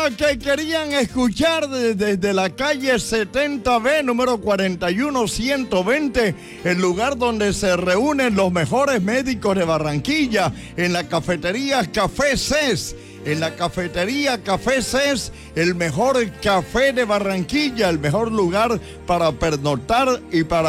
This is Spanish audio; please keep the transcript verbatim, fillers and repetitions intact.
tema que querían escuchar desde, desde la calle setenta B, número cuarenta y uno ciento veinte, el lugar donde se reúnen los mejores médicos de Barranquilla, en la cafetería Café Cés. En la cafetería Café Cés, el mejor café de Barranquilla, el mejor lugar para pernoctar y para